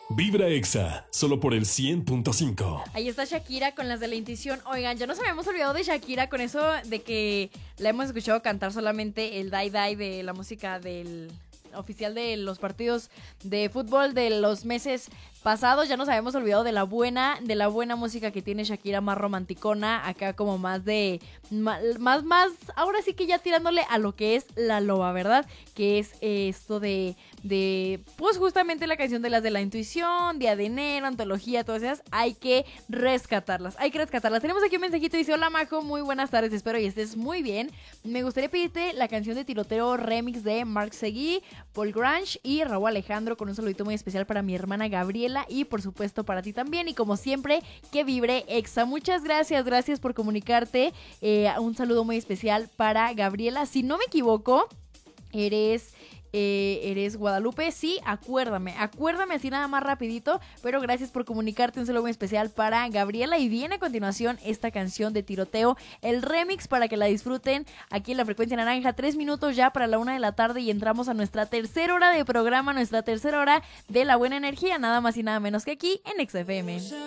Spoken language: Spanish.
Vibra Exa, solo por el 100.5. Ahí está Shakira con las de la intuición. Oigan, ya nos habíamos olvidado de Shakira con eso de que la hemos escuchado cantar solamente el Die Die de la música del oficial de los partidos de fútbol de los meses pasados. Ya nos habíamos olvidado de la buena música que tiene Shakira, más romanticona, acá como más de más, ahora sí que ya tirándole a lo que es la loba, ¿verdad? Que es esto de pues justamente la canción de las de la intuición, Día de Enero, Antología, todas esas, hay que rescatarlas. Tenemos aquí un mensajito, dice: hola Majo, muy buenas tardes, espero y estés muy bien. Me gustaría pedirte la canción de Tiroteo remix de Mark Seguí, Paul Grange y Raúl Alejandro, con un saludito muy especial para mi hermana Gabriela y por supuesto para ti también, y como siempre, que vibre Exa. Muchas gracias por comunicarte. Un saludo muy especial para Gabriela. Si no me equivoco, eres Guadalupe, sí, acuérdame así nada más rapidito, pero gracias por comunicarte. Un saludo muy especial para Gabriela, y viene a continuación esta canción de Tiroteo, el remix, para que la disfruten aquí en la Frecuencia Naranja. 3 minutos ya para la 1 de la tarde y entramos a nuestra tercera hora de programa, nuestra tercera hora de la buena energía, nada más y nada menos que aquí en XFM.